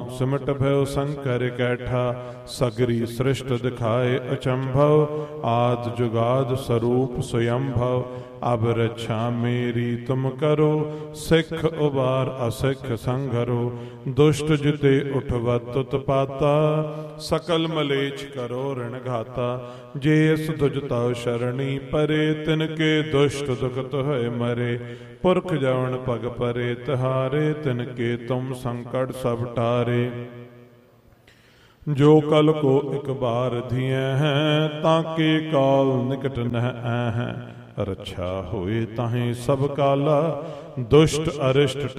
सिमट भयो शंकर कैठा, सगरी सृष्ट दिखाए अचंभव, आद जुगाद स्वरूप स्वयंभव। अब रक्षा मेरी तुम करो, सिख उबार असिख संघरो। दुष्ट जिते उठवत उत्पाता, सकल मलेच्छ करो ऋण घाता। जे इस दुजता शरणी परे, तिनके दुष्ट दुखत है मरे। पुरख जवन पग परे तिहारे, तिनके तुम संकट सब टारे। जो कल को एक बार धिए हैं, ताके काल निकट नह हैं। रक्षा होए ताहि सब काला, दुष्ट अरिष्ट